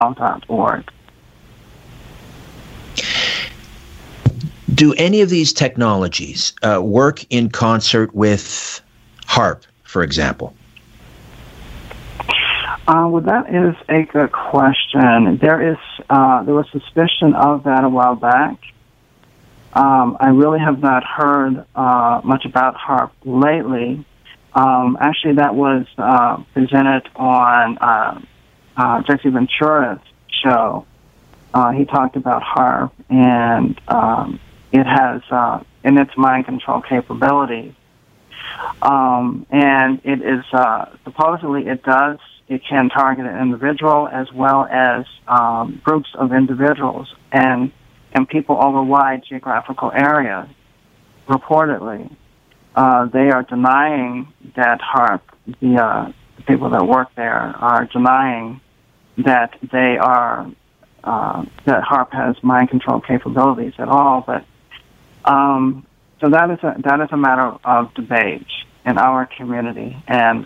.org. Do any of these technologies work in concert with HAARP, for example? Well, that is a good question. There was suspicion of that a while back. I really have not heard much about HAARP lately. Actually, that was presented on Jesse Ventura's show. He talked about HAARP, and it has in its mind control capabilities. And it is supposedly it can target an individual as well as groups of individuals and people over wide geographical areas. Reportedly, they are denying that HAARP, the people that work there, are denying that they are that HAARP has mind control capabilities at all. But so that is a matter of debate in our community, and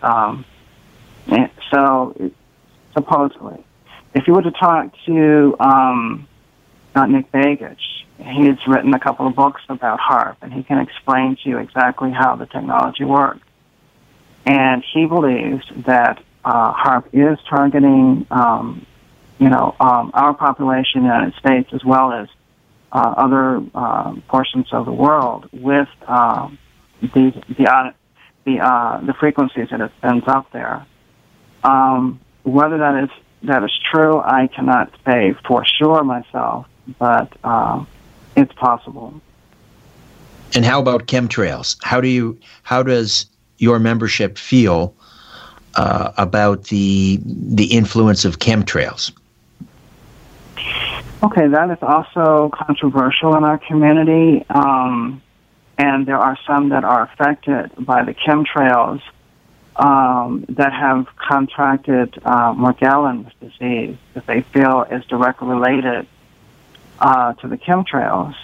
so supposedly, if you were to talk to Nick Begich, he's written a couple of books about HAARP, and he can explain to you exactly how the technology works. And he believes that HAARP is targeting, our population in the United States as well as other portions of the world with the frequencies that it sends up there. Whether that is true, I cannot say for sure myself, but it's possible. And how about chemtrails? How does your membership feel about the influence of chemtrails? Okay, that is also controversial in our community, and there are some that are affected by the chemtrails that have contracted Morgellons disease that they feel is directly related to the chemtrails.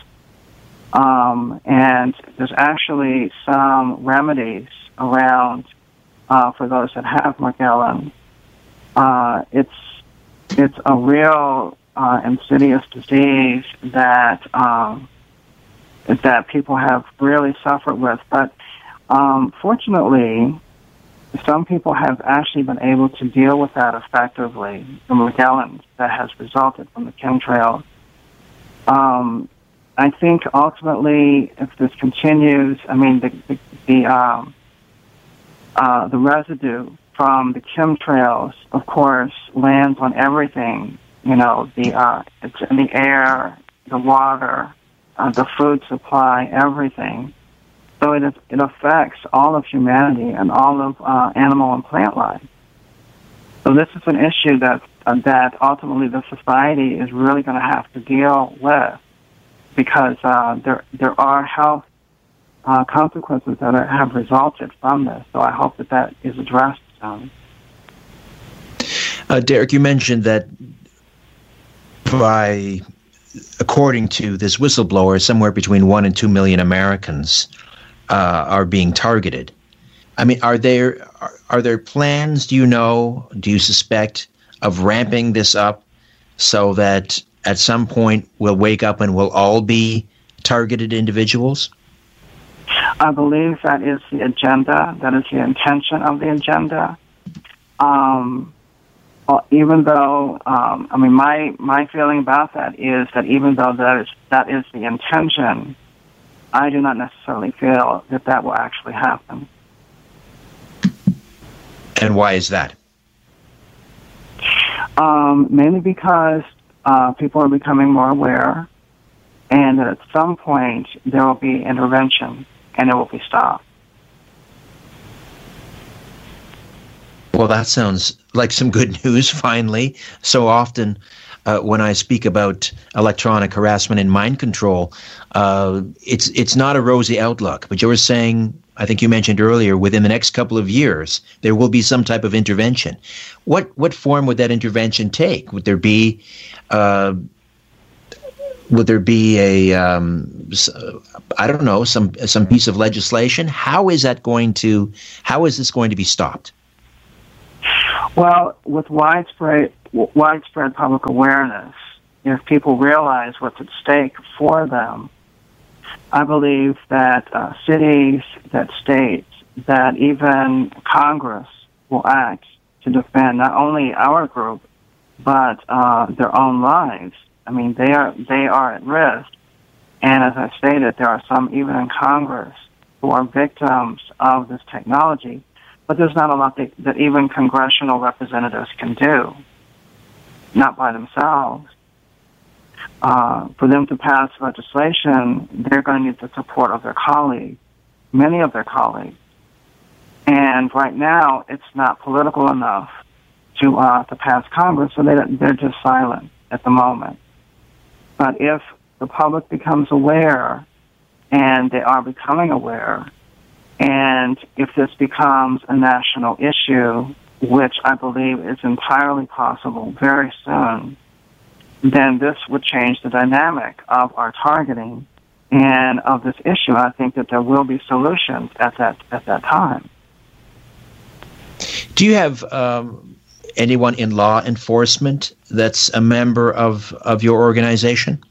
And there's actually some remedies around for those that have Morgellons. It's a real insidious disease that people have really suffered with. But fortunately, some people have actually been able to deal with that effectively, the Morgellons that has resulted from the chemtrails. I think ultimately, if this continues, I mean, the residue from the chemtrails, of course, lands on everything. It's in the air, the water, the food supply, everything. So it affects all of humanity and all of animal and plant life. So this is an issue that ultimately the society is really going to have to deal with, because there are health consequences that have resulted from this. So I hope that is addressed. Derek, you mentioned that according to this whistleblower, somewhere between 1 and 2 million Americans are being targeted. I mean, are there plans, do you suspect, of ramping this up so that at some point we'll wake up and we'll all be targeted individuals? I believe that is the agenda, that is the intention of the agenda. Even though, my feeling about that is that even though that is the intention, I do not necessarily feel that will actually happen. And why is that? Mainly because people are becoming more aware, and that at some point there will be intervention, and it will be stopped. Well, that sounds like some good news, finally. So often when I speak about electronic harassment and mind control, it's not a rosy outlook. But you were saying, I think you mentioned earlier, within the next couple of years, there will be some type of intervention. What form would that intervention take? Would there be a I don't know, some piece of legislation? How is this going to be stopped? Well, with widespread widespread public awareness, if people realize what's at stake for them, I believe that cities, that states, that even Congress will act to defend not only our group, but their own lives. I mean, they are at risk. And as I stated, there are some even in Congress who are victims of this technology, but there's not a lot that even congressional representatives can do, not by themselves. For them to pass legislation, they're going to need the support of their colleagues, many of their colleagues. And right now, it's not political enough to pass Congress, so they're just silent at the moment. But if the public becomes aware, and they are becoming aware, and if this becomes a national issue, which I believe is entirely possible very soon, then this would change the dynamic of our targeting and of this issue. I think that there will be solutions at that time. Do you have anyone in law enforcement that's a member of your organization?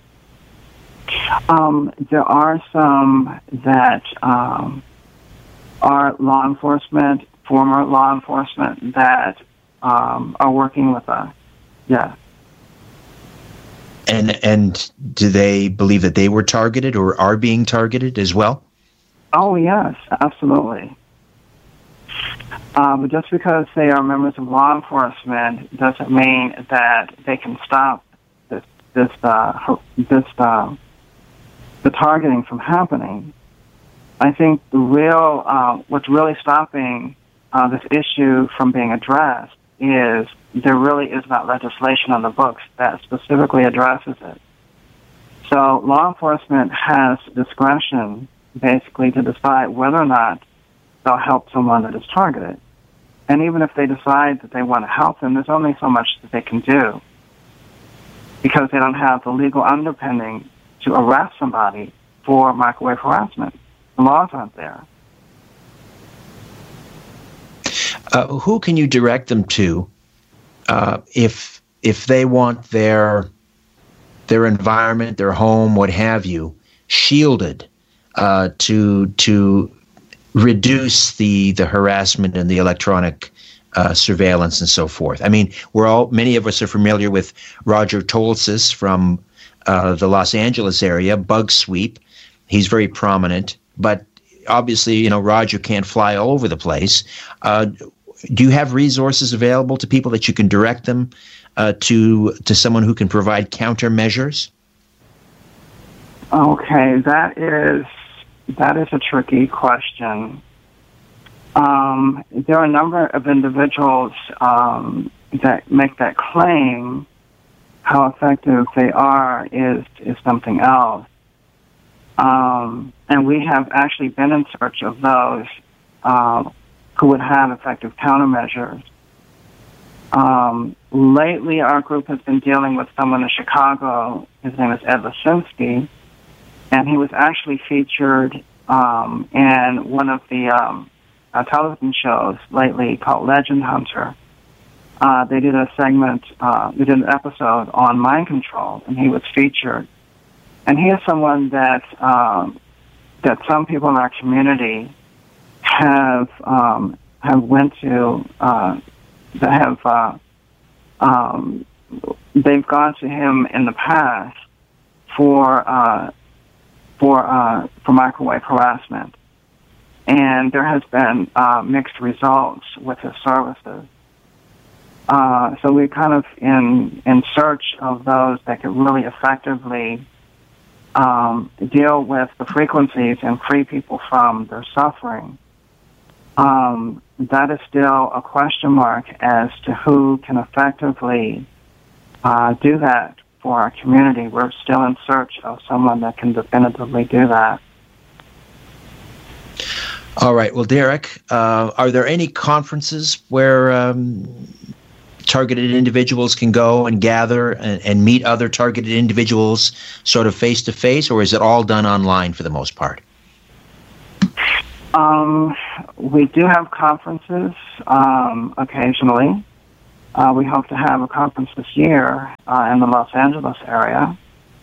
There are some that are law enforcement, former law enforcement, that are working with us. Yes. And do they believe that they were targeted or are being targeted as well? Oh, yes, absolutely. But just because they are members of law enforcement doesn't mean that they can stop the targeting from happening. I think what's really stopping this issue from being addressed is there really is not legislation on the books that specifically addresses it. So law enforcement has discretion, basically, to decide whether or not they'll help someone that is targeted. And even if they decide that they want to help them, there's only so much that they can do because they don't have the legal underpinning to arrest somebody for microwave harassment. The laws aren't there. Who can you direct them to if they want their environment, their home, what have you, shielded to reduce the harassment and the electronic surveillance and so forth? I mean, many of us are familiar with Roger Tolsis from the Los Angeles area, Bug Sweep. He's very prominent, but obviously, Roger can't fly all over the place. Do you have resources available to people that you can direct them to someone who can provide countermeasures? Okay, that is a tricky question. There are a number of individuals that make that claim. How effective they are is something else. And we have actually been in search of those who would have effective countermeasures. Lately, our group has been dealing with someone in Chicago. His name is Ed Lisinski, and he was actually featured in one of the television shows lately called Legend Hunter. They did a segment, they did an episode on mind control, and he was featured. And he is someone that some people in our community have went to, they've gone to him in the past for microwave harassment, and there has been mixed results with his services. So we're kind of in search of those that could really effectively deal with the frequencies and free people from their suffering. That is still a question mark as to who can effectively do that for our community. We're still in search of someone that can definitively do that. All right. Well, Derek, are there any conferences where targeted individuals can go and gather and meet other targeted individuals sort of face-to-face, or is it all done online for the most part? We do have conferences occasionally. We hope to have a conference this year in the Los Angeles area.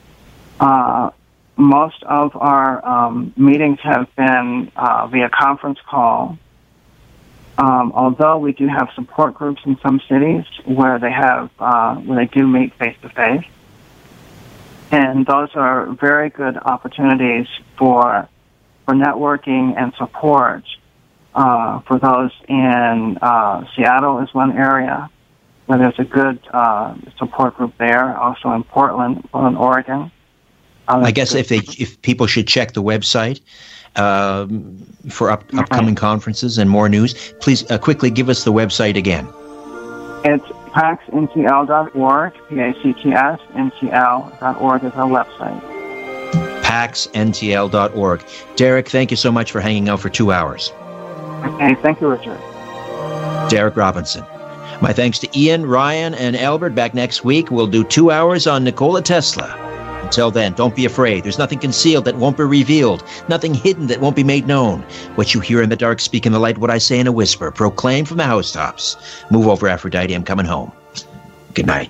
Most of our meetings have been via conference call, although we do have support groups in some cities where they do meet face to face, and those are very good opportunities for networking and support for those in Seattle is one area where there's a good support group there. Also in Portland, Oregon. I guess if people should check the website for upcoming conferences and more news, please quickly give us the website again. It's paxntl.org, PACTSNTL.org is our website. paxntl.org. Derek, thank you so much for hanging out for 2 hours. Okay, thank you, Richard. Derek Robinson. My thanks to Ian, Ryan, and Albert. Back next week, we'll do 2 hours on Nikola Tesla. Until then, don't be afraid. There's nothing concealed that won't be revealed, nothing hidden that won't be made known. What you hear in the dark, speak in the light. What I say in a whisper, proclaim from the housetops. Move over, Aphrodite. I'm coming home. Good night.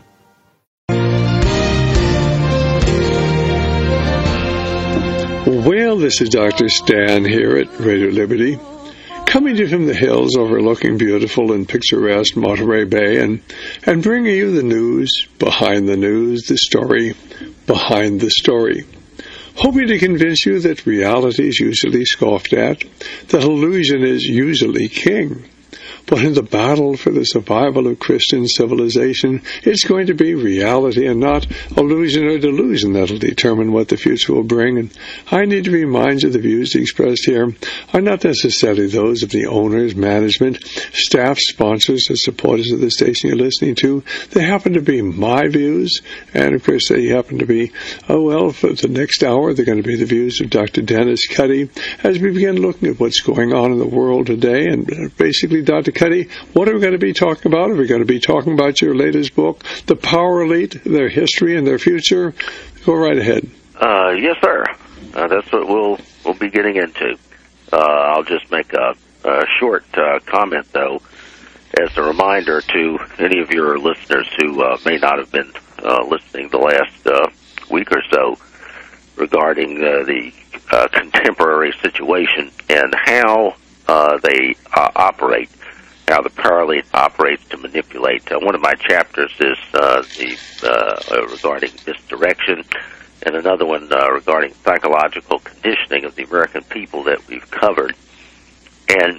Well, this is Dr. Stan here at Radio Liberty, coming to you from the hills overlooking beautiful and picturesque Monterey Bay and bringing you the news, the story behind the story. Hoping to convince you that reality is usually scoffed at, that illusion is usually king. But in the battle for the survival of Christian civilization, it's going to be reality and not illusion or delusion that'll determine what the future will bring. And I need to remind you the views expressed here are not necessarily those of the owners, management, staff, sponsors, or supporters of the station you're listening to. They happen to be my views, and of course they happen to be, for the next hour, they're going to be the views of Dr. Dennis Cuddy as we begin looking at what's going on in the world today. And basically, Dr. Cuddy, what are we going to be talking about? Are we going to be talking about your latest book, The Power Elite, Their History and Their Future? Go right ahead. Yes, sir. That's what we'll be getting into. I'll just make a short comment, though, as a reminder to any of your listeners who may not have been listening the last week or so regarding the contemporary situation and how they operate. How the Power Elite operates to manipulate. One of my chapters is regarding misdirection, and another one regarding psychological conditioning of the American people that we've covered. And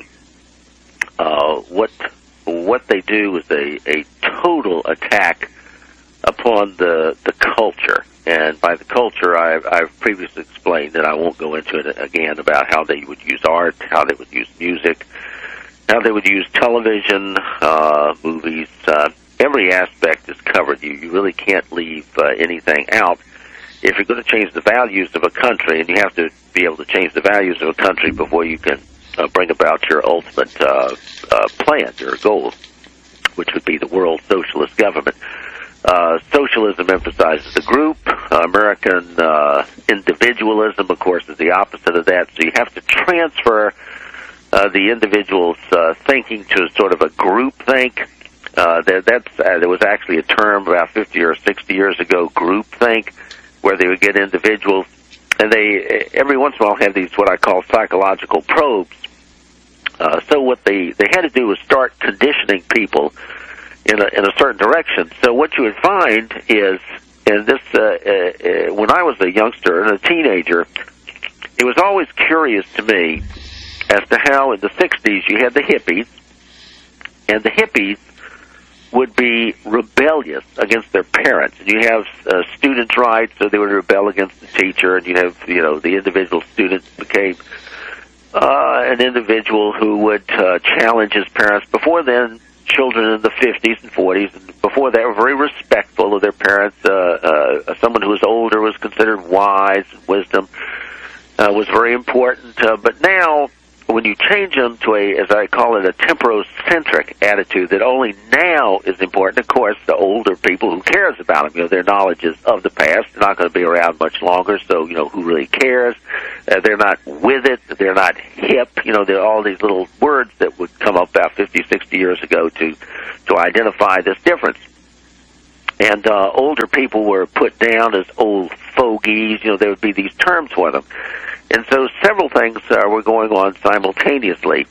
what they do is a total attack upon the culture. And by the culture, I've previously explained, and I won't go into it again, about how they would use art, how they would use music, how they would use television, movies. Every aspect is covered. You really can't leave anything out. If you're going to change the values of a country, and you have to be able to change the values of a country before you can bring about your ultimate plan, your goal, which would be the world socialist government. Socialism emphasizes the group. American individualism, of course, is the opposite of that. So you have to transfer the individual's thinking to sort of a group think. There was actually a term about 50 or 60 years ago, group think, where they would get individuals, and they every once in a while have these what I call psychological probes. So what they had to do was start conditioning people in a certain direction. So what you would find is, and this when I was a youngster and a teenager, it was always curious to me as to how in the 60s you had the hippies, and the hippies would be rebellious against their parents. And you have students' rights, so they would rebel against the teacher, and you have, the individual student became an individual who would challenge his parents. Before then, children in the 50s and 40s, and before that, were very respectful of their parents. Someone who was older was considered wise, and wisdom was very important. But now, when you change them to as I call it, a temporocentric attitude that only now is important, of course, the older people, who cares about them? Their knowledge is of the past. They're not going to be around much longer, so, who really cares? They're not with it. They're not hip. There are all these little words that would come up about 50, 60 years ago to identify this difference. And older people were put down as old fogies. There would be these terms for them. And so several things were going on simultaneously.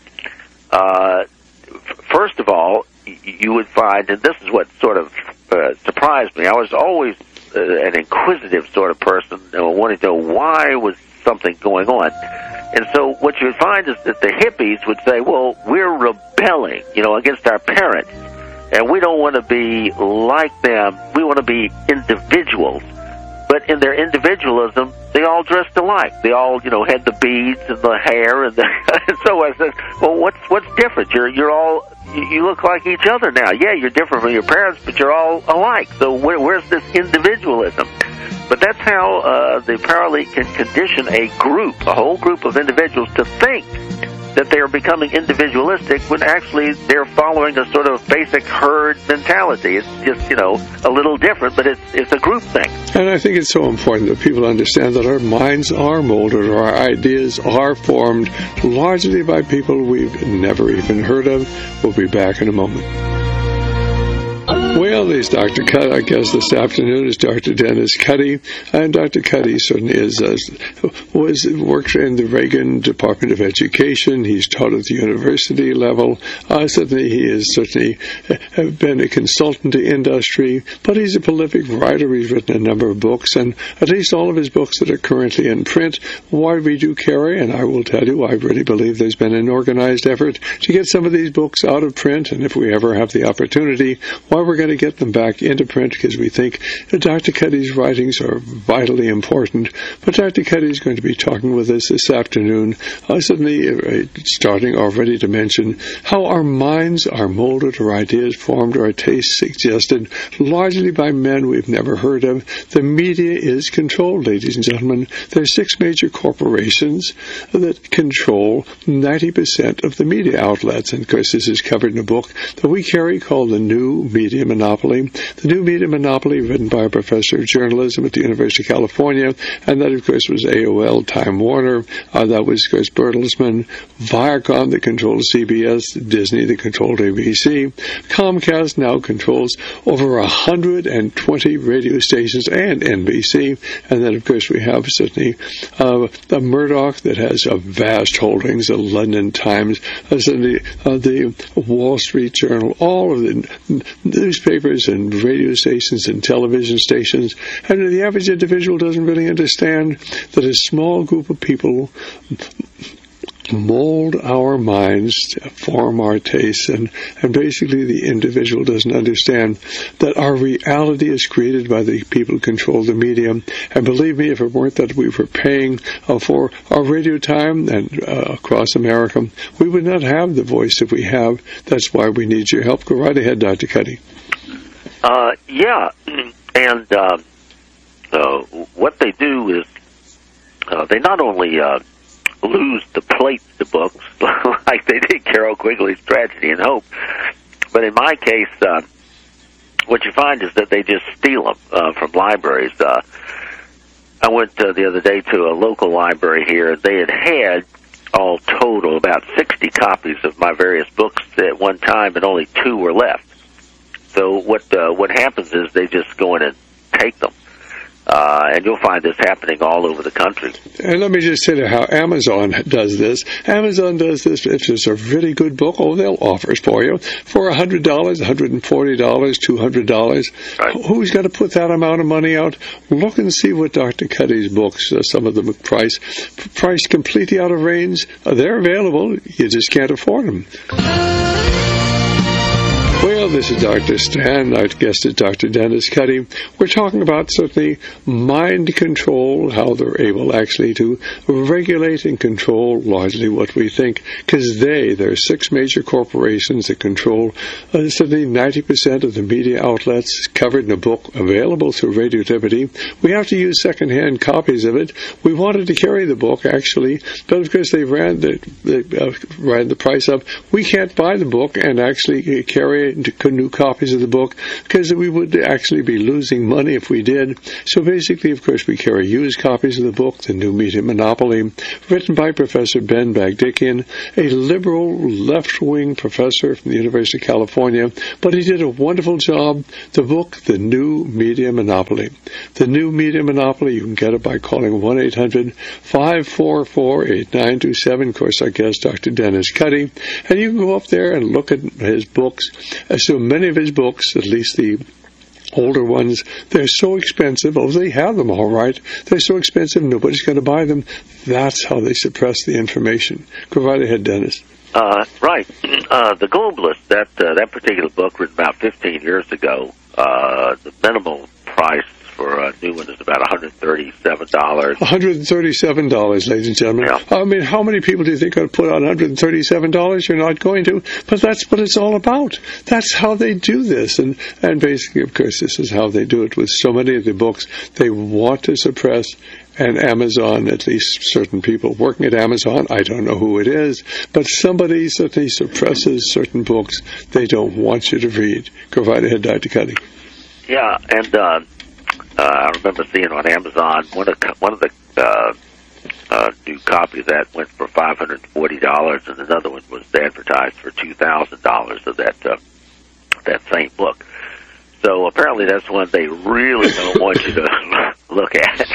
First of all, you would find, and this is what sort of surprised me, I was always an inquisitive sort of person, wanting to know why was something going on. And so what you would find is that the hippies would say, well, we're rebelling, against our parents, and we don't want to be like them. We want to be individuals. But in their individualism, they all dressed alike. They all, had the beads and the hair, and so I said, well, what's different? You look like each other now. Yeah, you're different from your parents, but you're all alike. So where's this individualism? But that's how the Para-Elite can condition a whole group of individuals to think that they are becoming individualistic when actually they're following a sort of basic herd mentality. It's just, a little different, but it's a group thing. And I think it's so important that people understand that our minds are molded, or our ideas are formed largely by people we've never even heard of. We'll be back in a moment. Well, there's Dr. Cuddy. Our guest this afternoon is Dr. Dennis Cuddy, and Dr. Cuddy certainly works in the Reagan Department of Education. He's taught at the university level. Certainly, he has been a consultant to industry, but he's a prolific writer. He's written a number of books, and at least all of his books that are currently in print, why we do carry. And I will tell you, I really believe there's been an organized effort to get some of these books out of print, and if we ever have the opportunity, why we're going to get them back into print, because we think that Dr. Cuddy's writings are vitally important. But Dr. Cuddy is going to be talking with us this afternoon, suddenly starting already to mention how our minds are molded, or ideas formed, or our tastes suggested, largely by men we've never heard of. The media is controlled, ladies and gentlemen. There are 6 major corporations that control 90% of the media outlets. And of course, this is covered in a book that we carry called The New Media Monopoly. The New Media Monopoly, written by a professor of journalism at the University of California, and that, of course, was AOL, Time Warner. That was, of course, Bertelsmann, Viacom, that controlled CBS, Disney, that controlled ABC. Comcast now controls over 120 radio stations and NBC. And then, of course, we have certainly Murdoch, that has vast holdings, the London Times, the Wall Street Journal, all of the newspapers and radio stations and television stations. And the average individual doesn't really understand that a small group of people mold our minds, form our tastes, and basically the individual doesn't understand that our reality is created by the people who control the media. And believe me, if it weren't that we were paying for our radio time and across America, we would not have the voice that we have. That's why we need your help. Go right ahead, Dr. Cuddy. Yeah, and what they do is they not only lose the plates to books, like they did Carol Quigley's Tragedy and Hope, but in my case, what you find is that they just steal them from libraries. I went the other day to a local library here. They had all total about 60 copies of my various books at one time, and only 2 were left. So what happens is they just go in and take them. And you'll find this happening all over the country. And let me just tell you how Amazon does this. Amazon does this. If it's a really good book, they'll offer it for you for $100, $140, $200. Right. Who's got to put that amount of money out? Look and see what Dr. Cuddy's books, some of them priced completely out of range. They're available. You just can't afford them. Well, this is Dr. Stan. Our guest is Dr. Dennis Cuddy. We're talking about certainly mind control, how they're able actually to regulate and control largely what we think, because there are 6 major corporations that control certainly 90% of the media outlets, covered in a book available through Radio Liberty. We have to use secondhand copies of it. We wanted to carry the book, actually, but of course they ran the price up. We can't buy the book and actually carry it and to new copies of the book, because we would actually be losing money if we did. So basically, of course, we carry used copies of the book, The New Media Monopoly, written by Professor Ben Bagdikian, a liberal left-wing professor from the University of California, but he did a wonderful job. The book, The New Media Monopoly. The New Media Monopoly, you can get it by calling 1-800-544-8927. Of course, our guest, Dr. Dennis Cuddy. And you can go up there and look at his books. So many of his books, at least the older ones, they're so expensive. Oh, they have them all right. They're so expensive, nobody's going to buy them. That's how they suppress the information. Go right ahead, Dennis. Right. The Globalist, that particular book, written about 15 years ago, the minimal price for a new one is about $137. $137, ladies and gentlemen. Yeah. I mean, how many people do you think are going to put out $137? You're not going to. But that's what it's all about. That's how they do this. And basically, of course, this is how they do it with so many of the books. They want to suppress. And Amazon, at least certain people working at Amazon, I don't know who it is, but somebody certainly suppresses certain books they don't want you to read. Go right ahead, Dr. Cuddy. Yeah, and I remember seeing on Amazon one of the new copies that went for $540, and another one was advertised for $2,000 of that same book. So apparently that's one they really don't want you to look at.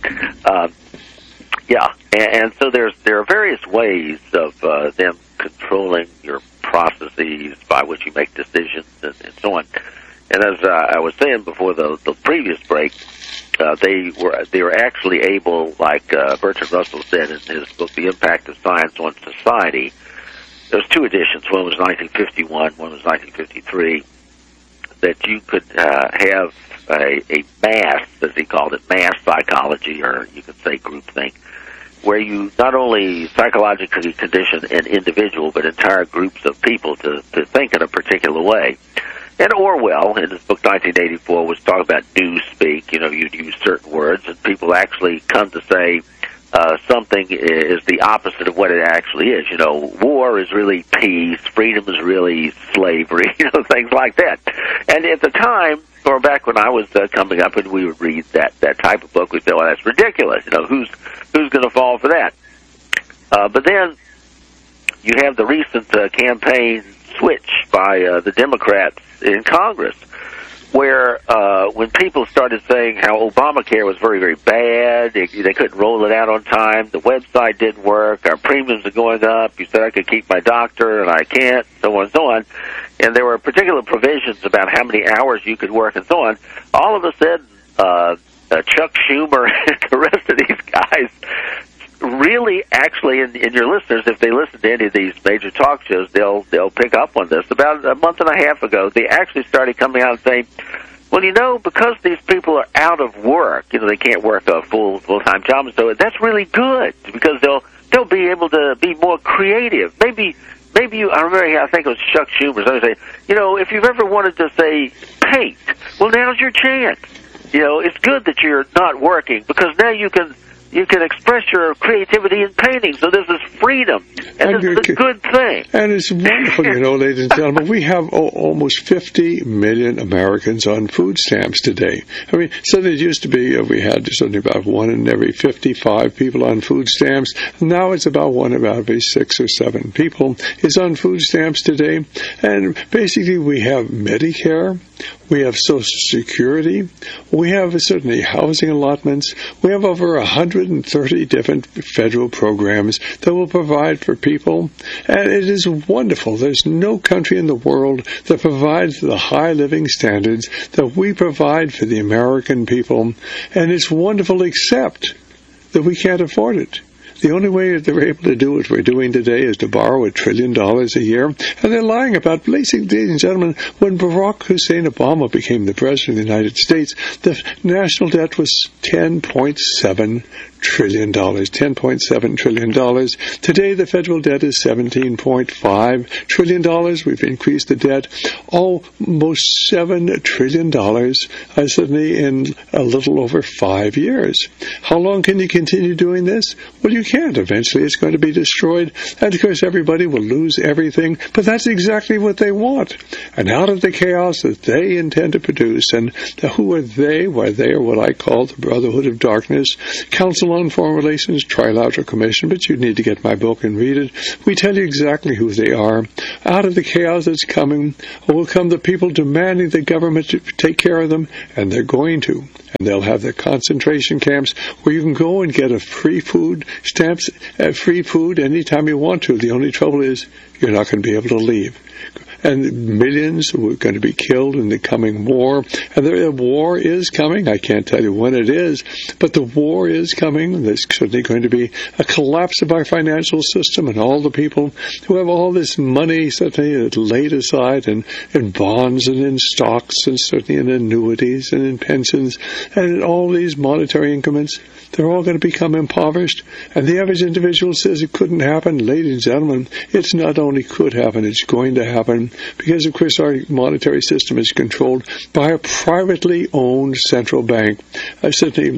And so there are various ways of them controlling your processes by which you make decisions and so on. And as I was saying before the previous break, they were actually able, like Bertrand Russell said in his book, The Impact of Science on Society. There's two editions. One was 1951, one was 1953. That you could have a mass, as he called it, mass psychology, or you could say groupthink, where you not only psychologically condition an individual, but entire groups of people to think in a particular way. And Orwell, in his book 1984, was talking about newspeak. You know, you'd use certain words, and people actually come to say something is the opposite of what it actually is. You know, war is really peace, freedom is really slavery, you know, things like that. And at the time, or back when I was coming up and we would read that type of book, we'd say, well, that's ridiculous. You know, who's going to fall for that? But then you have the recent campaign switch by the Democrats in Congress, where when people started saying how Obamacare was very, very bad, they couldn't roll it out on time, the website didn't work, our premiums are going up, you said I could keep my doctor and I can't, so on and so on, and there were particular provisions about how many hours you could work and so on, all of a sudden Chuck Schumer and the rest of these guys really, actually, and your listeners, if they listen to any of these major talk shows, they'll pick up on this. About a month and a half ago, they actually started coming out and saying, well, you know, because these people are out of work, you know, they can't work a full-time job, so that's really good, because they'll be able to be more creative. Maybe you, I remember, I think it was Chuck Schumer, so say, you know, if you've ever wanted to, say, paint, well, now's your chance. You know, it's good that you're not working, because now you can express your creativity in painting. So this is freedom, and this is a good thing. And it's wonderful, you know, ladies and gentlemen. We have almost 50 million Americans on food stamps today. I mean, so it used to be we had something about 1 in every 55 people on food stamps. Now it's about 1 in every 6 or 7 people is on food stamps today. And basically we have Medicare, we have Social Security, we have certainly housing allotments, we have over 130 different federal programs that will provide for people, and it is wonderful. There's no country in the world that provides the high living standards that we provide for the American people, and it's wonderful except that we can't afford it. The only way that they're able to do what we're doing today is to borrow $1 trillion a year. And they're lying about, basically, ladies and gentlemen, when Barack Hussein Obama became the president of the United States, the national debt was $10.7 trillion. $10.7 trillion. Today, the federal debt is $17.5 trillion. We've increased the debt almost $7 trillion, certainly in a little over 5 years. How long can you continue doing this? Well, you can't. Eventually it's going to be destroyed, and of course everybody will lose everything, but that's exactly what they want. And out of the chaos that they intend to produce, and who are they? Why, they are what I call the Brotherhood of Darkness, Council on Foreign Relations, Trilateral Commission, but you need to get my book and read it. We tell you exactly who they are. Out of the chaos that's coming will come the people demanding the government to take care of them, and they're going to. And they'll have their concentration camps where you can go and get a free food stamps, free food anytime you want to. The only trouble is you're not going to be able to leave. And millions were going to be killed in the coming war. And the war is coming. I can't tell you when it is, but the war is coming. There's certainly going to be a collapse of our financial system, and all the people who have all this money suddenly laid aside in bonds and in stocks and certainly in annuities and in pensions and in all these monetary increments, they're all going to become impoverished. And the average individual says it couldn't happen. Ladies and gentlemen, it's not only could happen, it's going to happen, because of course our monetary system is controlled by a privately owned central bank. Certainly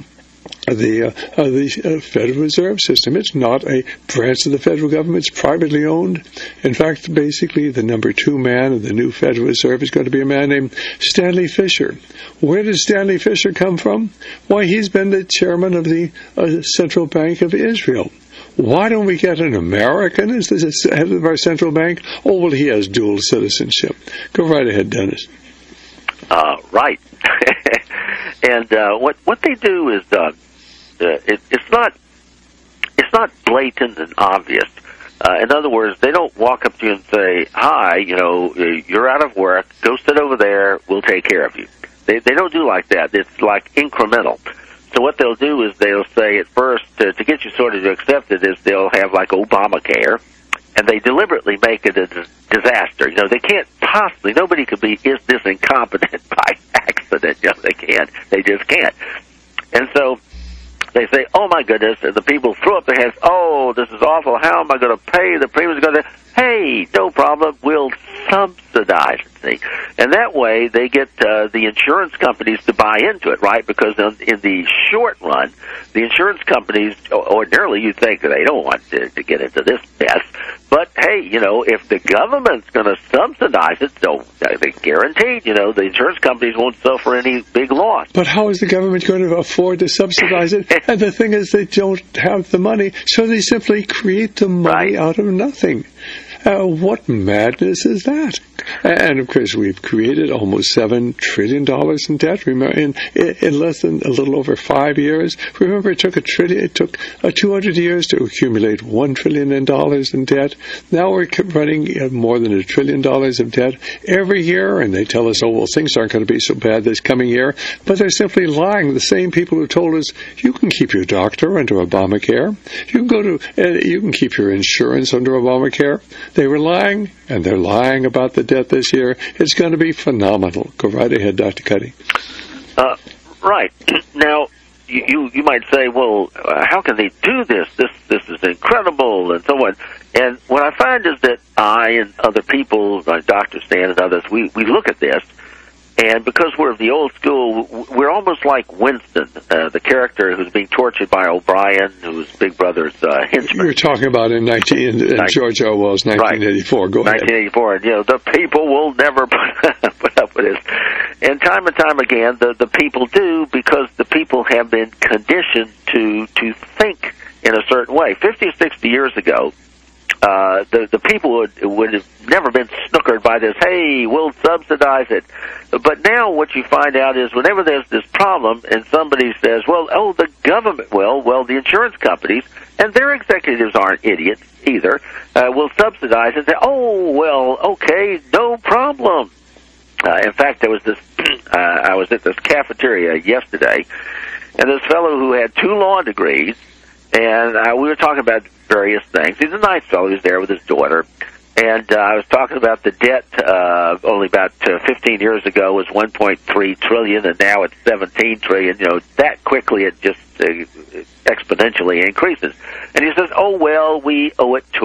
the Federal Reserve System. It's not a branch of the federal government. It's privately owned. In fact, basically, the number 2 man of the new Federal Reserve is going to be a man named Stanley Fischer. Where did Stanley Fischer come from? Why, he's been the chairman of the Central Bank of Israel. Why don't we get an American as the head of our central bank? Oh, well, he has dual citizenship. Go right ahead, Dennis. Right. And what they do is it's not blatant and obvious. In other words, they don't walk up to you and say, "Hi, you're out of work. Go sit over there. We'll take care of you." They don't do like that. It's like incremental. So what they'll do is they'll say at first, to get you sort of to accept it, is they'll have like Obamacare, and they deliberately make it a disaster. They can't possibly, nobody could be this incompetent by accident. They can't. They just can't. And so they say, "Oh my goodness," and the people throw up their hands, "Oh, this is awful. How am I going to pay? The premiums are going to," "Hey, no problem. We'll subsidize it." See? And that way they get the insurance companies to buy into it, right? Because in the short run, the insurance companies, ordinarily you'd think they don't want to get into this mess. But, hey, if the government's going to subsidize it, so they guaranteed, the insurance companies won't suffer any big loss. But how is the government going to afford to subsidize it? And the thing is, they don't have the money, so they simply create the money out of nothing. What madness is that? And of course, we've created almost $7 trillion in debt. Remember, in less than a little over 5 years. Remember, it took 200 years to accumulate $1 trillion in debt. Now we're running more than $1 trillion of debt every year, and they tell us, "Oh, well, things aren't going to be so bad this coming year." But they're simply lying. The same people who told us you can keep your doctor under Obamacare, you can keep your insurance under Obamacare. They were lying, and they're lying about the debt this year. It's going to be phenomenal. Go right ahead, Dr. Cuddy. Right. Now, you might say, well, how can they do this? This is incredible, and so on. And what I find is that I and other people, like Dr. Stan and others, we look at this, and because we're of the old school, we're almost like Winston, the character who's being tortured by O'Brien, who's Big Brother's henchman. You're talking about in George Orwell's 1984. Right. Go ahead. 1984, and the people will never put up with this. And time again, the people do, because the people have been conditioned to think in a certain way. 50 or 60 years ago, the people would have never been snookered by this, "Hey, we'll subsidize it." But now what you find out is whenever there's this problem and somebody says, "Well, the government will," the insurance companies, and their executives aren't idiots either, will subsidize it and say, "Oh, well, okay, no problem." In fact, there was this, I was at this cafeteria yesterday, and this fellow who had 2 law degrees, and we were talking about various things. He's a nice fellow. He's there with his daughter. And I was talking about the debt only about 15 years ago was $1.3 trillion, and now it's $17 trillion. That quickly it just exponentially increases. And he says, "Oh, well, we owe it to our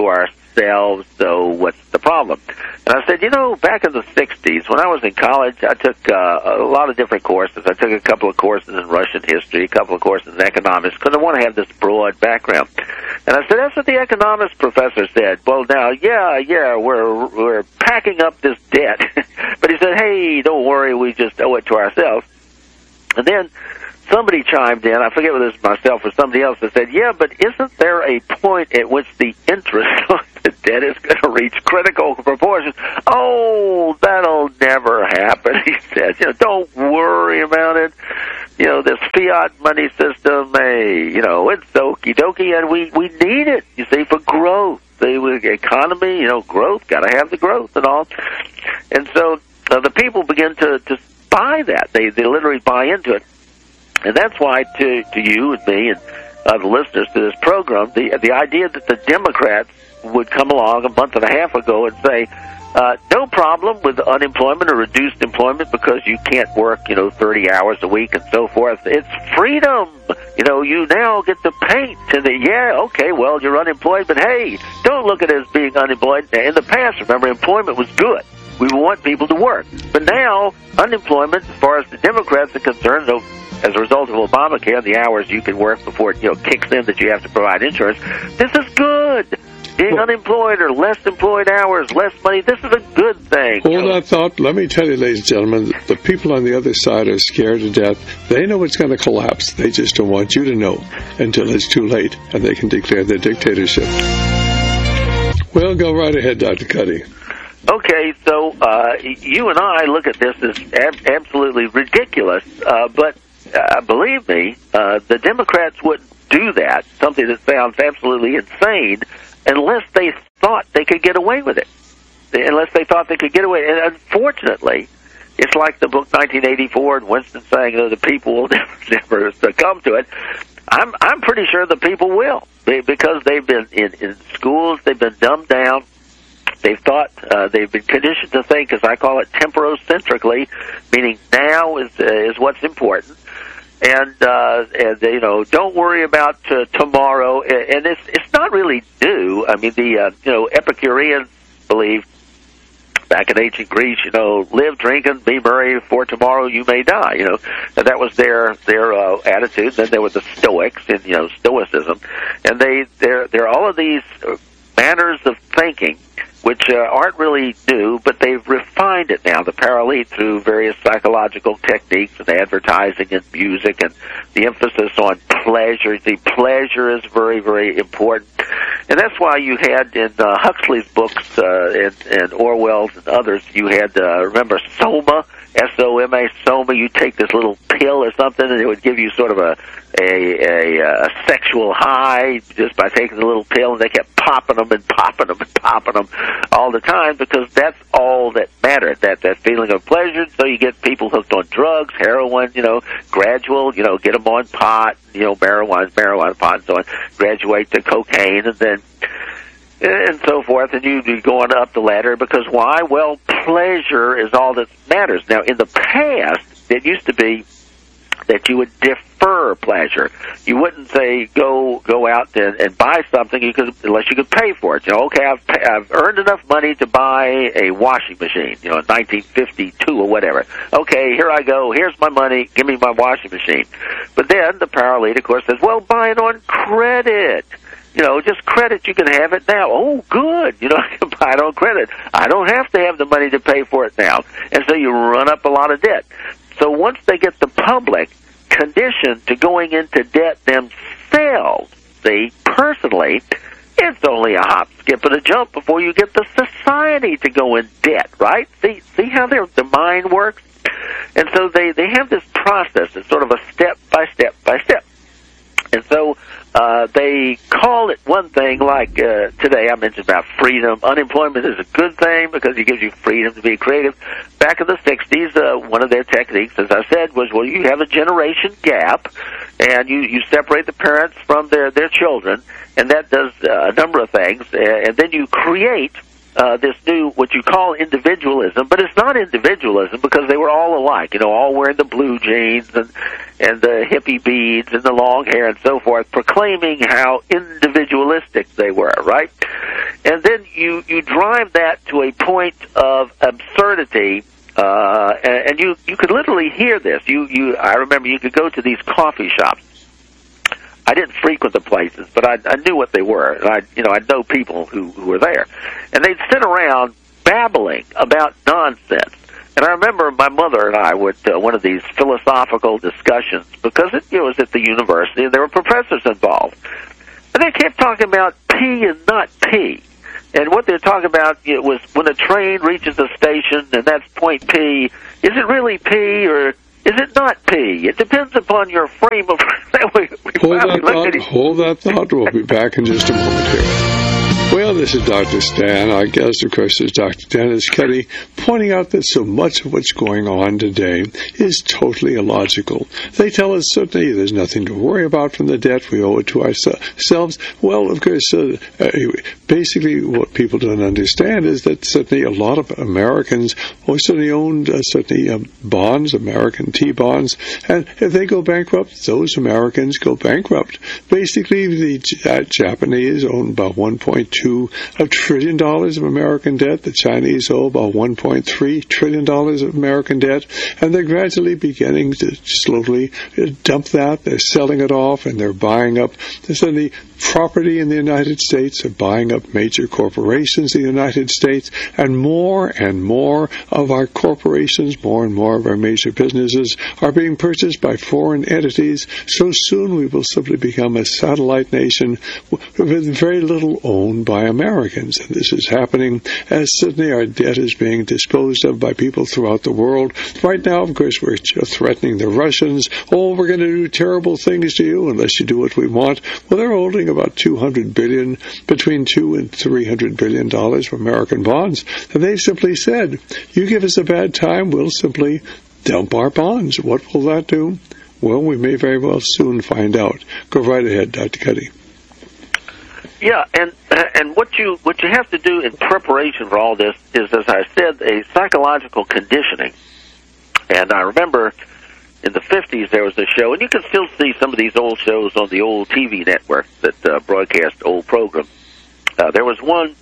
themselves, so what's the problem? And I said, back in the 60s, when I was in college, I took a lot of different courses. I took a couple of courses in Russian history, a couple of courses in economics, because I want to have this broad background. And I said, that's what the economics professor said. Well, now, yeah, we're packing up this debt. But he said, hey, don't worry, we just owe it to ourselves. And then somebody chimed in, I forget whether it was myself or somebody else, that said, yeah, but isn't there a point at which the interest on the debt is going to reach critical proportions? Oh, that'll never happen, he said. Don't worry about it. This fiat money system, hey, it's okie-dokie, and we need it, you see, for growth. The economy, growth, got to have the growth and all. And so the people begin to buy that. They literally buy into it. And that's why to you and me and the listeners to this program, the idea that the Democrats would come along a month and a half ago and say, no problem with unemployment or reduced employment because you can't work, 30 hours a week and so forth. It's freedom. You now get to paint. And okay, well, you're unemployed, but hey, don't look at it as being unemployed. In the past, remember, employment was good. We want people to work. But now, unemployment, as far as the Democrats are concerned, though, as a result of Obamacare, the hours you can work before it kicks in that you have to provide insurance, this is good. Being unemployed or less employed hours, less money, this is a good thing. Hold that thought. Let me tell you, ladies and gentlemen, the people on the other side are scared to death. They know it's going to collapse. They just don't want you to know until it's too late and they can declare their dictatorship. Well, go right ahead, Dr. Cuddy. Okay, so you and I look at this as absolutely ridiculous, but believe me, the Democrats wouldn't do that, something that sounds absolutely insane, unless they thought they could get away with it. Unless they thought they could get away. And unfortunately, it's like the book 1984 and Winston saying, the people will never succumb to it. I'm pretty sure the people will, because they've been in schools, they've been dumbed down. They've thought, they've been conditioned to think, as I call it, temporocentrically, meaning now is what's important. And don't worry about tomorrow. And it's not really new. I mean, the Epicureans believed back in ancient Greece, live, drink, and be merry, for tomorrow you may die. And that was their attitude. Then there were the Stoics in Stoicism, and they're all of these manners of thinking which aren't really new, but they've refined it now, the Paralete, through various psychological techniques and advertising and music and the emphasis on pleasure. The pleasure is very, very important. And that's why you had in Huxley's books and Orwell's and others, you had, remember, Soma, S-O-M-A, Soma. You take this little pill or something, and it would give you sort of a sexual high just by taking the little pill, and they kept popping them and popping them and popping them all the time because that's all that mattered, that feeling of pleasure. So you get people hooked on drugs, heroin, gradual, get them on pot, marijuana, pot, and so on, graduate to cocaine, and then and so forth, and you go on up the ladder because why? Well, pleasure is all that matters. Now, in the past, it used to be that you would defer pleasure. You wouldn't say go out and buy something unless you could pay for it. Okay, I've earned enough money to buy a washing machine, in 1952 or whatever. Okay, here I go. Here's my money. Give me my washing machine. But then the Paralete, of course, says, well, buy it on credit. Just credit, you can have it now. Oh, good. I can buy it on credit. I don't have to have the money to pay for it now. And so you run up a lot of debt. So once they get the public conditioned to going into debt themselves, personally, it's only a hop, skip, and a jump before you get the society to go in debt, right? See how the mind works? And so they have this process. It's sort of a step by step by step. And so they call it one thing like today I mentioned about freedom. Unemployment is a good thing because it gives you freedom to be creative. Back in the 60s, one of their techniques, as I said, was, well, you have a generation gap, and you separate the parents from their children, and that does a number of things. And then you create this new, what you call individualism, but it's not individualism because they were all alike, all wearing the blue jeans and the hippie beads and the long hair and so forth, proclaiming how individualistic they were, right? And then you drive that to a point of absurdity, and you could literally hear this. I remember you could go to these coffee shops. I didn't frequent the places, but I knew what they were, and I know people who were there, and they'd sit around babbling about nonsense. And I remember my mother and I would one of these philosophical discussions, because it was at the university and there were professors involved, and they kept talking about P and not P. And what they're talking about was when a train reaches a station and that's point P, is it really P or is it not P? It depends upon your frame of... Hold that thought. We'll be back in just a moment here. Well, this is Dr. Stan. Our guest, of course, is Dr. Dennis Kelly, pointing out that so much of what's going on today is totally illogical. They tell us certainly there's nothing to worry about from the debt. We owe it to ourselves. Well, of course, basically what people don't understand is that certainly a lot of Americans certainly owned bonds, American T-bonds, and if they go bankrupt, those Americans go bankrupt. Basically, the Japanese own about $1.2 trillion of American debt. The Chinese owe about $1.3 trillion of American debt, and they're gradually beginning to slowly dump that. They're selling it off, and they're buying up the property in the United States. They're buying up major corporations in the United States, and more of our corporations, more and more of our major businesses are being purchased by foreign entities. So soon we will simply become a satellite nation with very little owned by Americans. And this is happening as certainly our debt is being disposed of by people throughout the world. Right now, of course, we're threatening the Russians. Oh, we're going to do terrible things to you unless you do what we want. Well, they're holding about $200 billion, between $200 and $300 billion for American bonds. And they've simply said, you give us a bad time, we'll simply dump our bonds. What will that do? Well, we may very well soon find out. Go right ahead, Dr. Cuddy. Yeah, and what you have to do in preparation for all this is, as I said, a psychological conditioning. And I remember in the 50s there was a show, and you can still see some of these old shows on the old TV networks that broadcast old programs. There was one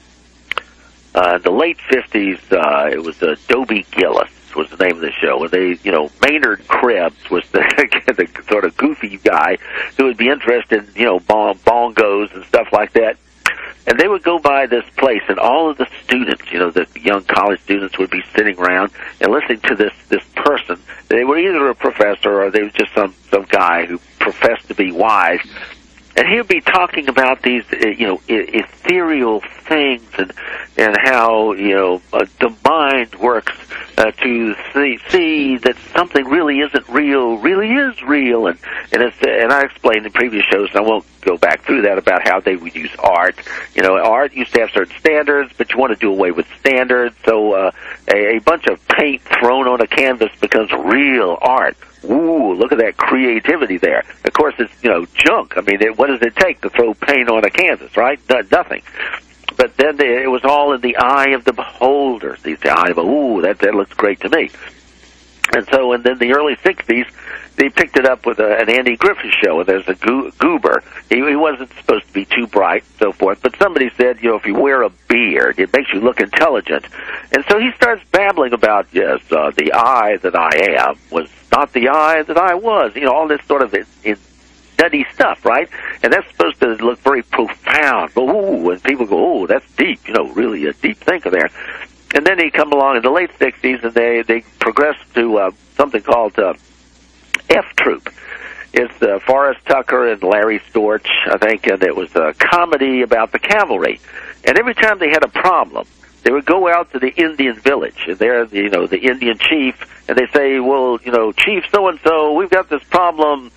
in the late 50s, it was Dobie Gillis was the name of the show, and they, Maynard Krebs was the sort of goofy guy who would be interested in, bongos and stuff like that. And they would go by this place, and all of the students, the young college students would be sitting around and listening to this person. They were either a professor or they were just some guy who professed to be wise. And he would be talking about these, ethereal things and how, the mind works to see that something really isn't real, really is real. And I explained in previous shows, and I won't go back through that, about how they would use art. Art used to have certain standards, but you want to do away with standards. So a bunch of paint thrown on a canvas becomes real art. Ooh, look at that creativity there. Of course, it's, junk. I mean, what does it take to throw paint on a canvas, right? Nothing. But then it was all in the eye of the beholder. The eye of, ooh, that looks great to me. And so, and then the early 60s, they picked it up with an Andy Griffith show, and there's a goober. He wasn't supposed to be too bright, so forth, but somebody said, if you wear a beard, it makes you look intelligent. And so he starts babbling about, the I that I am was not the I that I was. All this sort of nutty stuff, right? And that's supposed to look very profound. But, ooh, and people go, oh, that's deep, really a deep thinker there. And then they come along in the late 60s, and they progress to something called F Troop. It's Forrest Tucker and Larry Storch, I think, and it was a comedy about the cavalry. And every time they had a problem, they would go out to the Indian village, and they're, the Indian chief, and they say, well, Chief so-and-so, we've got this problem,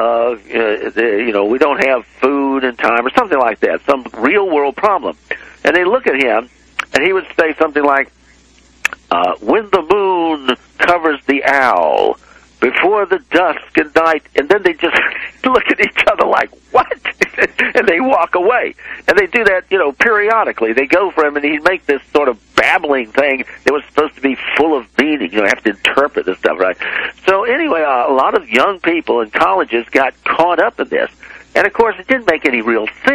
we don't have food in time, or something like that, some real-world problem. And they look at him, and he would say something like, when the moon covers the owl, before the dusk and night, and then they just look at each other like, what? And they walk away. And they do that, periodically. They go for him, and he'd make this sort of babbling thing that was supposed to be full of meaning. You have to interpret this stuff, right? So anyway, a lot of young people in colleges got caught up in this. And, of course, it didn't make any real sense.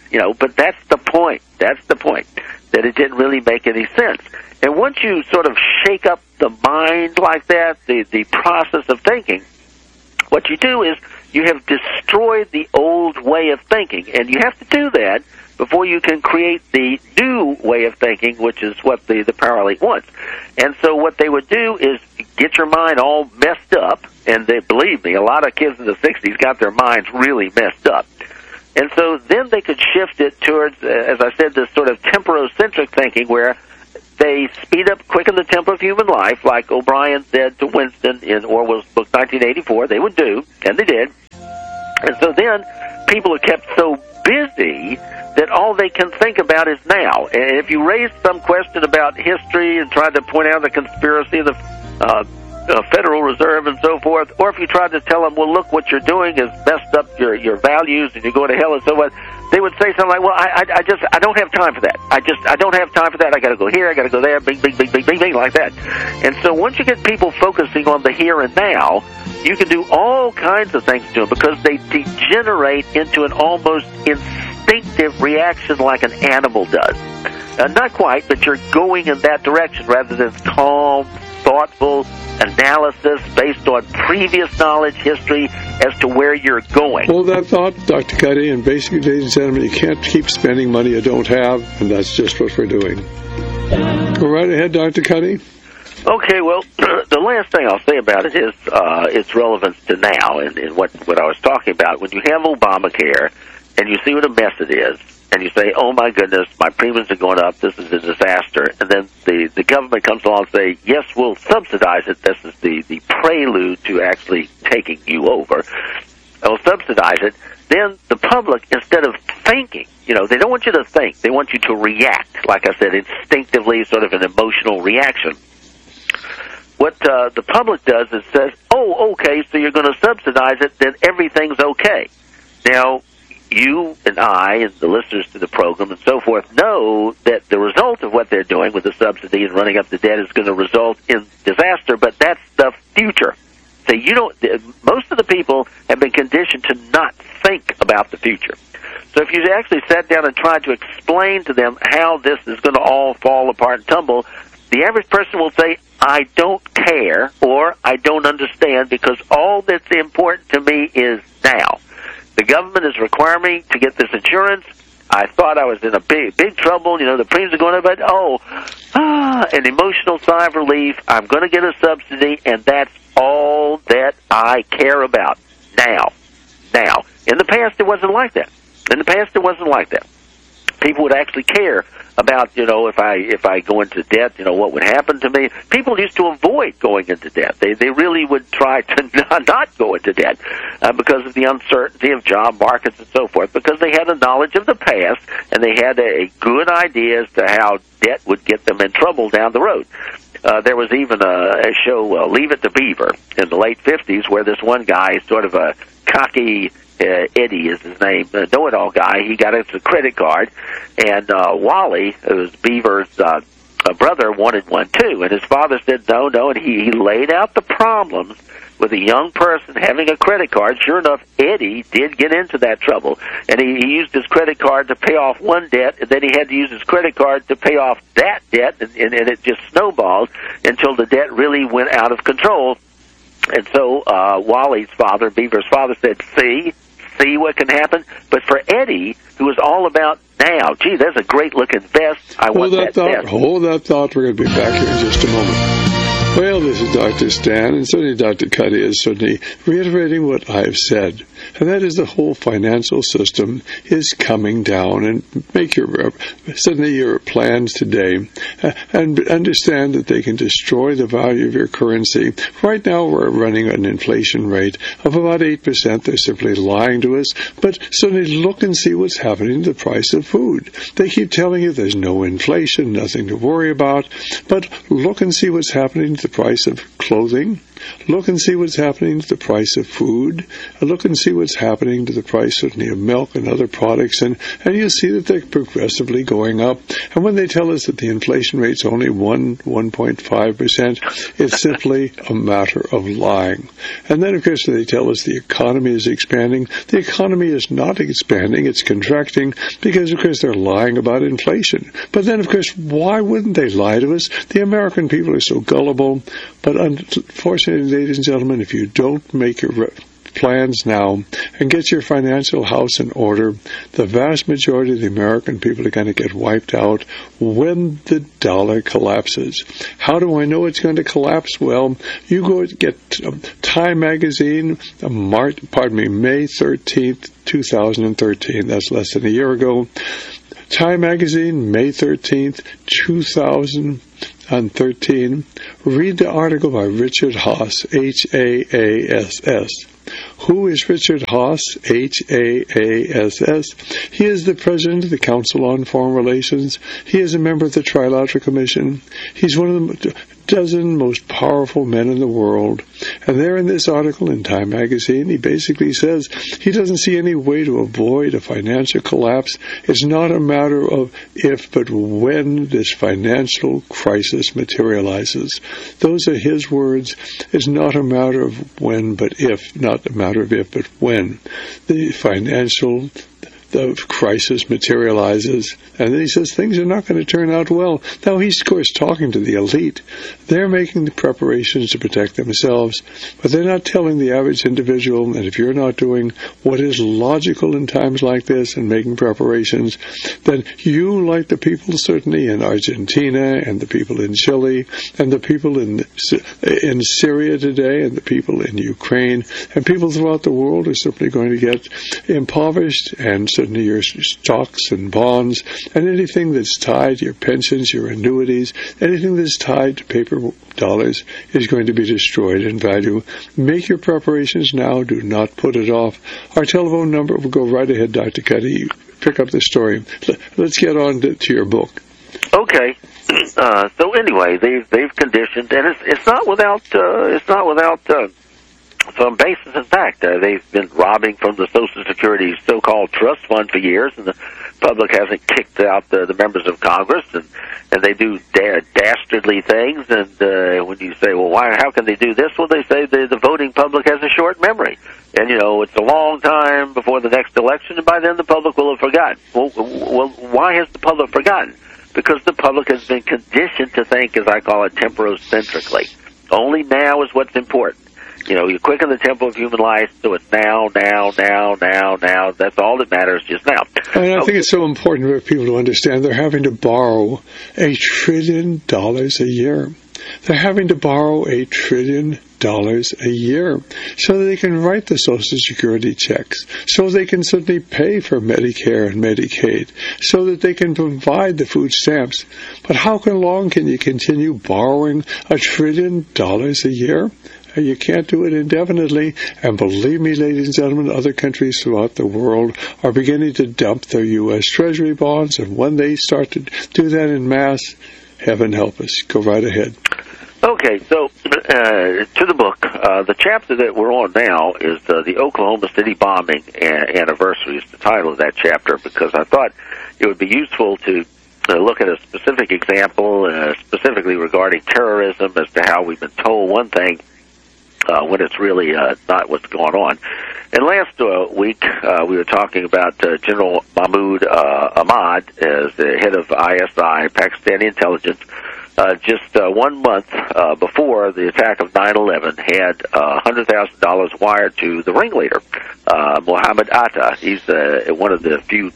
but that's the point. That's the point, that it didn't really make any sense. And once you sort of shake up the mind like that, the process of thinking, what you do is you have destroyed the old way of thinking, and you have to do that before you can create the new way of thinking, which is what the power elite wants. And so what they would do is get your mind all messed up, and believe me, a lot of kids in the 60s got their minds really messed up. And so then they could shift it towards, as I said, this sort of temporocentric thinking where they speed up, quicken the tempo of human life, like O'Brien said to Winston in Orwell's book 1984, they would do, and they did. And so then people are kept so busy that all they can think about is now. And if you raise some question about history and try to point out the conspiracy of the Federal Reserve and so forth, or if you tried to tell them, well, look, what you're doing is messed up your values and you're going to hell and so on, they would say something like, well, I don't have time for that. I don't have time for that. I got to go here, I got to go there, bing, bing, bing, bing, bing, bing, like that. And so once you get people focusing on the here and now, you can do all kinds of things to them because they degenerate into an almost instinctive reaction like an animal does. Not quite, but you're going in that direction rather than calm, thoughtful analysis based on previous knowledge, history, as to where you're going. Well, that thought, Dr. Cuddy, and basically, ladies and gentlemen, you can't keep spending money you don't have, and that's just what we're doing. Go right ahead, Dr. Cuddy. Okay, well, the last thing I'll say about it is its relevance to now and what I was talking about. When you have Obamacare and you see what a mess it is, and you say, oh, my goodness, my premiums are going up, this is a disaster, and then the government comes along and say, yes, we'll subsidize it. This is the prelude to actually taking you over. They'll subsidize it. Then the public, instead of thinking, they don't want you to think. They want you to react, like I said, instinctively, sort of an emotional reaction. What the public does is says, oh, okay, so you're going to subsidize it, then everything's okay. Now, you and I and the listeners to the program and so forth know that the result of what they're doing with the subsidy and running up the debt is going to result in disaster, but that's the future. So most of the people have been conditioned to not think about the future. So if you actually sat down and tried to explain to them how this is going to all fall apart and tumble, the average person will say, I don't care, or I don't understand, because all that's important to me is now. The government is requiring me to get this insurance. I thought I was in a big trouble. The premiums are going up, but an emotional sigh of relief. I'm going to get a subsidy, and that's all that I care about now. In the past, it wasn't like that. People would actually care about, if I go into debt, what would happen to me. People used to avoid going into debt. They really would try to not go into debt because of the uncertainty of job markets and so forth, because they had a knowledge of the past and they had a good idea as to how debt would get them in trouble down the road. There was even a show, Leave It to Beaver, in the late 50s, where this one guy, sort of a cocky Eddie is his name, know-it-all guy. He got us a credit card, and Wally, who was Beaver's brother, wanted one too. And his father said no, and he laid out the problems with a young person having a credit card. Sure enough, Eddie did get into that trouble, and he used his credit card to pay off one debt, and then he had to use his credit card to pay off that debt, and it just snowballed until the debt really went out of control. And so Wally's father, Beaver's father, said, see what can happen? But for Eddie, who was all about now, gee, there's a great-looking vest. I want that vest. Hold that thought. We're going to be back here in just a moment. Well, this is Dr. Stan, and certainly Dr. Cuddy is certainly reiterating what I've said, and that is the whole financial system is coming down, and make suddenly your plans today, and understand that they can destroy the value of your currency. Right now, we're running an inflation rate of about 8%. They're simply lying to us, but certainly look and see what's happening to the price of food. They keep telling you there's no inflation, nothing to worry about, but look and see what's happening to the price of clothing, Look and see what's happening to the price of food. Look and see what's happening to the price certainly of milk and other products, and you'll see that they're progressively going up. And when they tell us that the inflation rate's only 1.5%, it's simply a matter of lying. And then, of course, they tell us the economy is expanding. The economy is not expanding, it's contracting, because, of course, they're lying about inflation. But then, of course, why wouldn't they lie to us? The American people are so gullible. But unfortunately, ladies and gentlemen, if you don't make your plans now and get your financial house in order, the vast majority of the American people are going to get wiped out when the dollar collapses. How do I know it's going to collapse? Well, you go get Time Magazine, May 13th, 2013. That's less than a year ago. Time Magazine, May 13th, 2013. Read the article by Richard Haass, H-A-A-S-S. Who is Richard Haass, H-A-A-S-S? He is the president of the Council on Foreign Relations. He is a member of the Trilateral Commission. He's one of the dozen most powerful men in the world. And there in this article in Time Magazine, he basically says he doesn't see any way to avoid a financial collapse. It's not a matter of if, but when this financial crisis materializes. Those are his words. It's not a matter of when, but if, not a matter of if, but when the financial crisis materializes. And then he says things are not going to turn out well. Now, he's, of course, talking to the elite. They're making the preparations to protect themselves, but they're not telling the average individual. And if you're not doing what is logical in times like this and making preparations, then you, like the people certainly in Argentina and the people in Chile and the people in Syria today and the people in Ukraine and people throughout the world are simply going to get impoverished, and certainly your stocks and bonds and anything that's tied to your pensions, your annuities, anything that's tied to paper dollars is going to be destroyed in value. Make your preparations now. Do not put it off. Our telephone number will go right ahead, Dr. Cuddy. Pick up the story. Let's get on to your book. Okay. So anyway, they've conditioned, and it's not without some basis in fact. They've been robbing from the Social Security so-called trust fund for years, and the public hasn't kicked out the members of Congress, and they do dastardly things. And when you say, well, how can they do this? Well, they say the voting public has a short memory. And, it's a long time before the next election, and by then the public will have forgotten. Well, why has the public forgotten? Because the public has been conditioned to think, as I call it, temporocentrically. Only now is what's important. You quicken the tempo of human life, so it's now. That's all that matters just now. And I think it's so important for people to understand they're having to borrow $1 trillion a year. They're having to borrow $1 trillion a year so that they can write the Social Security checks, so they can certainly pay for Medicare and Medicaid, so that they can provide the food stamps. But how long can you continue borrowing $1 trillion a year? You can't do it indefinitely, and believe me, ladies and gentlemen, other countries throughout the world are beginning to dump their U.S. Treasury bonds, and when they start to do that in mass, heaven help us. Go right ahead. Okay, so to the book, the chapter that we're on now is the Oklahoma City bombing anniversary is the title of that chapter, because I thought it would be useful to look at a specific example, specifically regarding terrorism, as to how we've been told one thing when it's really not what's going on. And last week, we were talking about General Mahmoud Ahmad as the head of ISI, Pakistani intelligence. Just 1 month before the attack of 9/11, had $100,000 wired to the ringleader, Mohammed Atta. He's one of the few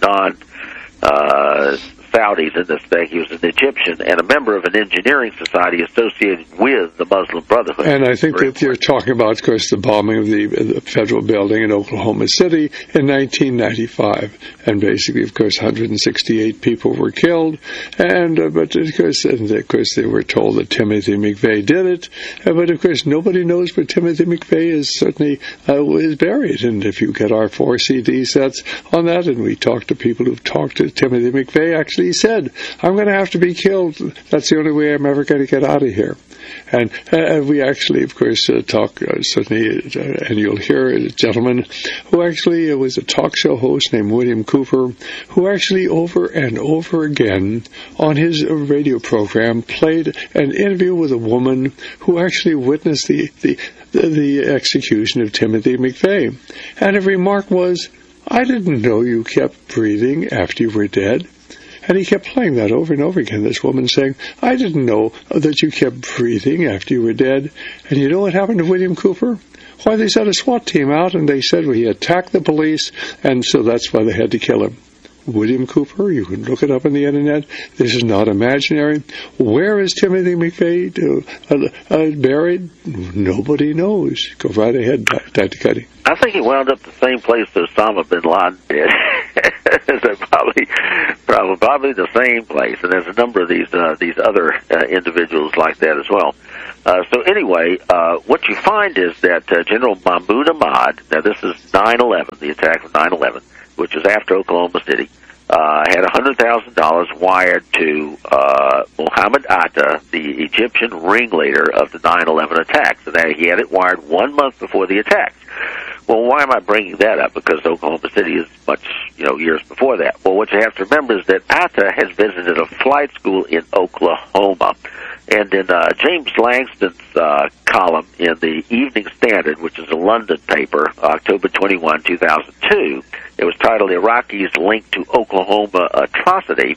Saudis in this thing. He was an Egyptian and a member of an engineering society associated with the Muslim Brotherhood. And I think that you're talking about, of course, the bombing of the federal building in Oklahoma City in 1995. And basically, of course, 168 people were killed. And but of course, they were told that Timothy McVeigh did it. But of course, nobody knows where Timothy McVeigh is certainly is buried. And if you get our 4 CD sets on that, and we talk to people who've talked to Timothy McVeigh, actually actually said, I'm going to have to be killed. That's the only way I'm ever going to get out of here. And we actually, of course, talk, certainly, and you'll hear a gentleman who actually was a talk show host named William Cooper, who actually over and over again on his radio program played an interview with a woman who actually witnessed the execution of Timothy McVeigh. And her remark was, I didn't know you kept breathing after you were dead. And he kept playing that over and over again, this woman saying, I didn't know that you kept breathing after you were dead. And you know what happened to William Cooper? Why, they sent a SWAT team out, and they said he attacked the police, and so that's why they had to kill him. William Cooper, you can look it up on the internet. This is not imaginary. Where is Timothy McVeigh buried? Nobody knows. Go right ahead, Dr. Cuddy. I think he wound up the same place that Osama bin Laden did. So probably the same place, and there's a number of these other individuals like that as well. So anyway, what you find is that General Mahmoud Ahmad, now this is 9/11, the attack of 9/11, which was after Oklahoma City, had $100,000 wired to Mohammed Atta, the Egyptian ringleader of the 9/11 attacks, and he had it wired 1 month before the attacks. Well, why am I bringing that up? Because Oklahoma City is much, years before that. Well, what you have to remember is that Atta has visited a flight school in Oklahoma. And in James Langston's column in the Evening Standard, which is a London paper, October 21, 2002, it was titled Iraqis Linked to Oklahoma Atrocity.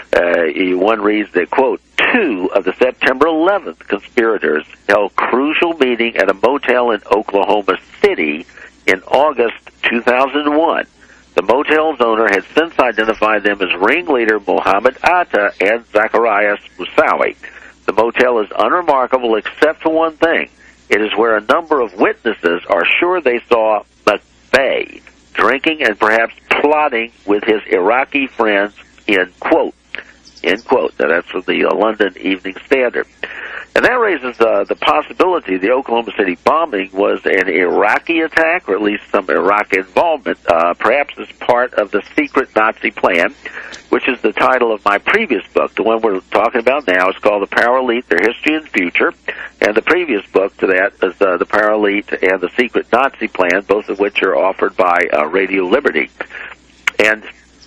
One reads that, quote, 2 of the September 11th conspirators held crucial meeting at a motel in Oklahoma City in August 2001. The motel's owner has since identified them as ringleader Mohammed Atta and Zacharias Moussaoui. The motel is unremarkable except for one thing. It is where a number of witnesses are sure they saw McVeigh drinking and perhaps plotting with his Iraqi friends, end quote. End quote. Now, that's from the London Evening Standard. And that raises the possibility the Oklahoma City bombing was an Iraqi attack, or at least some Iraqi involvement, perhaps as part of the secret Nazi plan, which is the title of my previous book. The one we're talking about now is called The Power Elite, Their History and Future, and the previous book to that is The Power Elite and the Secret Nazi Plan, both of which are offered by Radio Liberty. And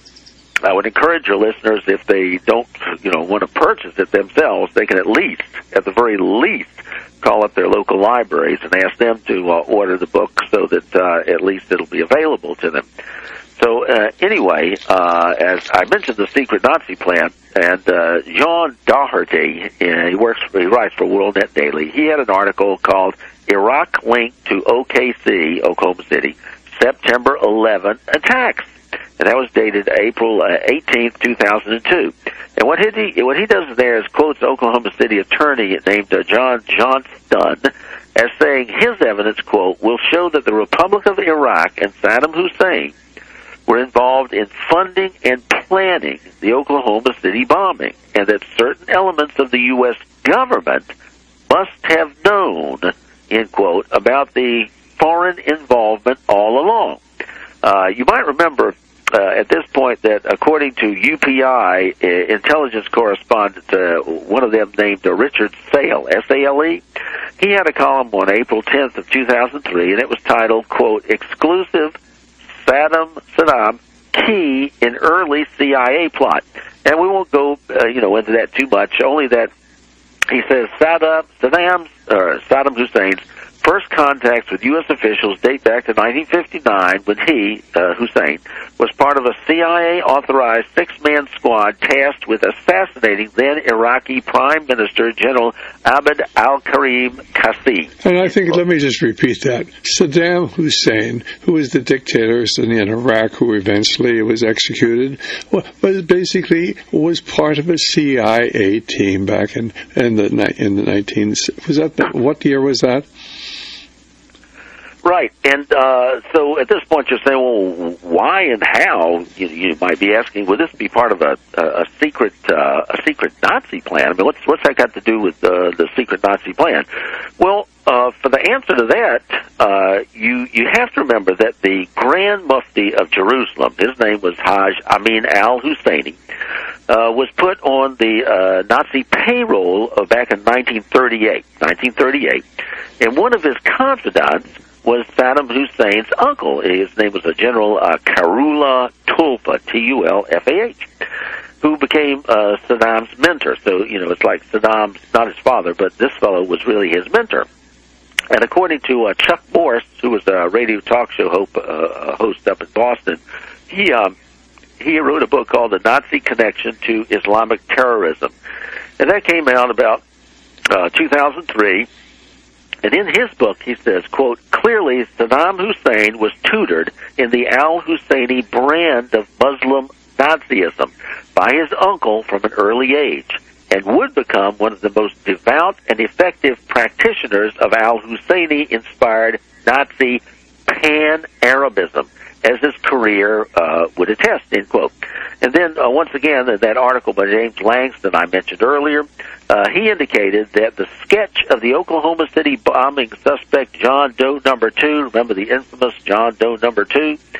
I would encourage your listeners, if they don't, want to purchase it themselves, they can at the very least, call up their local libraries and ask them to order the book so that at least it'll be available to them. So anyway, as I mentioned, the secret Nazi plan, and John Doherty, he writes for WorldNet Daily. He had an article called "Iraq Linked to OKC, Oklahoma City, September 11 Attacks." And that was dated April 18th, 2002. And what he does there is quotes Oklahoma City attorney named John Johnston as saying his evidence, quote, will show that the Republic of Iraq and Saddam Hussein were involved in funding and planning the Oklahoma City bombing, and that certain elements of the U.S. government must have known, end quote, about the foreign involvement all along. You might remember at this point that according to UPI intelligence correspondent, one of them named Richard Sale, S-A-L-E, he had a column on April 10th of 2003, and it was titled, quote, Exclusive Saddam Key in Early CIA Plot. And we won't go, into that too much, only that he says Saddam Hussein's first contacts with U.S. officials date back to 1959 when he, Hussein, was part of a CIA-authorized six-man squad tasked with assassinating then Iraqi Prime Minister General Abd al-Karim Qassi. And I think, let me just repeat that. Saddam Hussein, who was the dictator in Iraq who eventually was executed, was part of a CIA team back in the 19... Was that, what year was that? Right, and so at this point you're saying, well, why and how? You might be asking, would this be part of a secret Nazi plan? I mean, what's that got to do with the secret Nazi plan? Well, for the answer to that, you have to remember that the Grand Mufti of Jerusalem, his name was Hajj Amin al-Husseini, was put on the Nazi payroll back in 1938. And one of his confidants was Saddam Hussein's uncle. His name was General Karula Tulfa, T-U-L-F-A-H, who became Saddam's mentor. So, it's like Saddam's not his father, but this fellow was really his mentor. And according to Chuck Morse, who was a radio talk show host up in Boston, he wrote a book called The Nazi Connection to Islamic Terrorism. And that came out about 2003. And in his book, he says, quote, clearly Saddam Hussein was tutored in the al-Husseini brand of Muslim Nazism by his uncle from an early age, and would become one of the most devout and effective practitioners of al-Husseini-inspired Nazi pan-Arabism, as his career would attest, end quote. And then, once again, that article by James Langston I mentioned earlier, he indicated that the sketch of the Oklahoma City bombing suspect John Doe No. 2, remember the infamous John Doe No. 2,